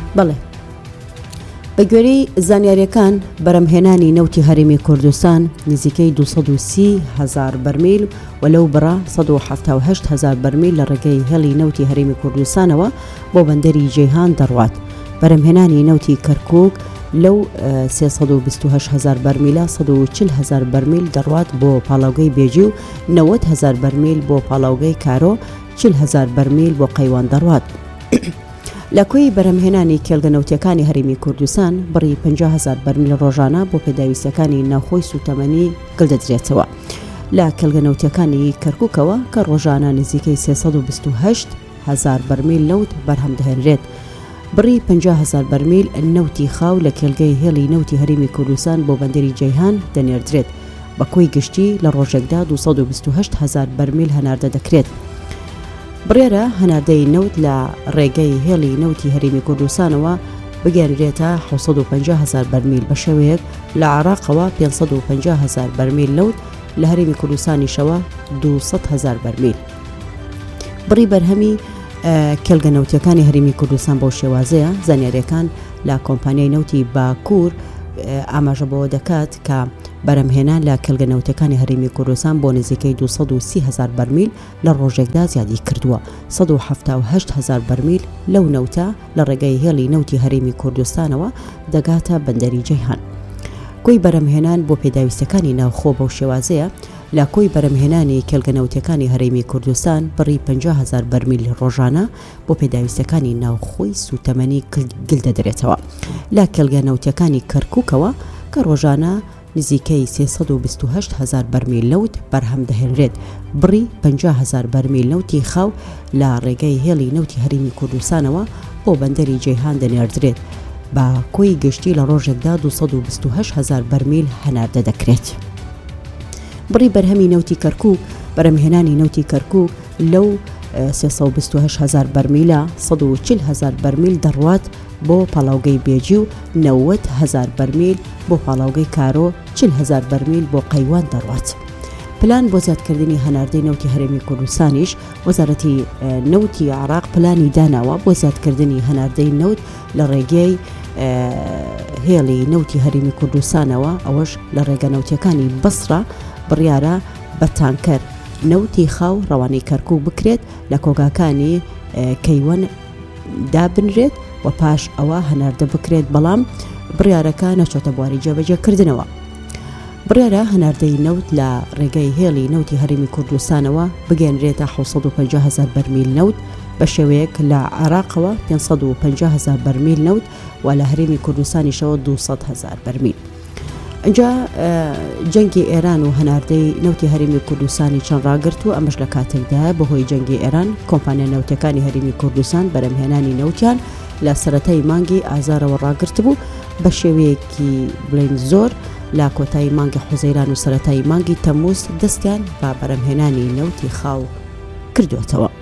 بەڵێ بە گوێرەی زانیاریەکان بەرهەمهێنانی نەوتی هەرێمی کوردستان نزیکەی 230,000 بەرمیل و لەو بڕا 178,000 بەرمیل لە ڕێگەی هێڵی نەوتی هەرێمی کوردستانەوە بۆ بەندەری جەیهان دەڕوات. بەرهەمهێنانی نەوتی کەرکووک لەو 328,000 بەرمیلە 140,000 بەرمیل دەڕوات بۆ پاڵاوگەی بێجی و 90,000 بەرمیل بۆ پاڵاوگەی کارۆ، 40,000 بەرمیل بۆ قەیوان دەڕوات. لە کوێی بەرهەمهێنانی کێڵگەنەوتیەکانی هەرێمی کوردستان بڕی 50,000 بەرمیل ڕۆژانە بۆ پێداویستەکانی ناوخۆی سوتەمەنی گڵدەدرێتەوە. لە کێڵگەنەوتیەکانی کەرکووکەوە کە ڕۆژانە نزیکەی 328,000 بەرمیل نەوت بەرهەم دەهێنرێت. بڕی 50,000 بەرمیل نەوتی خاو لە کێلگەی هێڵی نەوتی هەرێمی کوردستان بۆ بەندەری جەیهان دەنێردرێت. بە کۆی گشتی لە ڕۆژێکدا 228,000 بەرمیل هەناردە دەکرێت. بڕێرە هەناردەی نەوت لە ڕێگەی هێڵی نەوتی هەرێمی کوردستانەوە بگەێنرێتە 750,000 بەرمیل بە شێوەیەک لە عێراقەوە 550,000 بەرمیل نەوت لە هەرێمی کوردستانیشەوە 200,000 بەرمیل. بڕی بەرهەمی کێڵگەنەوتیەکانی هەرێمی کوردستان بۆ شێوازەیە زانیاریەکان لە کۆمپانیای نەوتی باکوور ئاماژە بەوە دەکات کە بەرهەمهێنان لە کێڵگەنەوتیەکانی هەرێمی کوردستان بۆ نزیکەی 230,000 بەرمیل لە ڕۆژێکدا زیادی کردووە. 178,000 بەرمیل لەو نەوتە لە ڕێگەی هێڵی نەوتی هەرێمی کوردستانەوە دەگاتە بەندەری جەیهان. کۆی بەرهەمهێنان بۆ پێداویستەکانی ناوخۆ بەو شێوازەیە لە کۆی بەرهەمهێنانی کێڵگەنەوتیەکانی هەرێمی کوردستان بڕی 50,000 بەرمیل ڕۆژانە بۆ پێداویستەکانی ناوخۆی سوتەمەنی گڵدەدرێتەوە. لە کێڵگەنەوتیەکانی کەرکووکەوە کە ڕۆژانە نزیکەی 328,000 بەرمیل نەوت بەرهەم دەهێنرێت. بڕی 50,000 بەرمیل نەوتی خاو لە ڕێگەی هێڵی نەوتی هەرێمی کوردستانەوە بۆ بەندەری جەیهان دەنێردرێت. بە کۆی گشتی لە ڕۆژێکدا 228,000 بەرمیل هەناردە دەکرێت. بڕی بەرهەمی نەوتی کەرکووک بەرهەمهێنانی نەوتی کەرکووک لەو 328,000 بەرمیلە 140,000 بەرمیل دەڕوات بۆ پاڵاوگەی بێجی و 90,000 بەرمیل بۆ پاڵاوگەی کارۆ، 40,000 بەرمیل بۆ قەیوان دەڕوات. پلان بۆ زیادکردنی هەناردەی نەوتی هەرێمی کوردستانیش وەزارەتی نەوتی عێراق پلانی داناوە بۆ زیادکردنی هەناردەی نەوت لە ڕێگەی هێڵی نەوتی هەرێمی کوردستانەوە ئەوەش لە ڕێگە نەوتیەکانی بەسرە بڕیارە بە تانکەر نەوتی خاو ڕەوانەی کەرکووک بکرێت لە کۆگاکانی کەیوان دابنرێت و پاش ئەوە هەناردە بکرێت، بەڵام بڕیارەکە نەچۆتە بواری جێبەجێکردنەوە. بڕیارە هەناردەی نەوت لە ڕێگەی هێڵی نەوتی هەرێمی کوردستانەوە بگەێنرێتە 750,000 بەرمیل نەوت بە شێوەیەک لە عێراقەوە 550,000 بەرمیل نەوت و لە هەرێمی کوردستانیشەوە 200,000 بەرمیل. ئەجا جەنگی ئێران و هەناردەی نەوتی هەرێمی کوردستانی چەند ڕاگرت و ئەمەش لە کاتێکدا بەهۆی جەنگی ئێران کۆمپانیا نەوتەکانی هەرێمی کوردستان بەرهەمهێنانی نەوتیان لە سەرەتای مانگی ئازارەوە ڕاگرت بوو بە شێوەیەکی بڵین زۆر لە کۆتایی مانگی حوزەیران و سەرەتای مانگی تەمووز دەستیان بە بەرهەمهێنانی نەوتی خاو کردوێتەوە.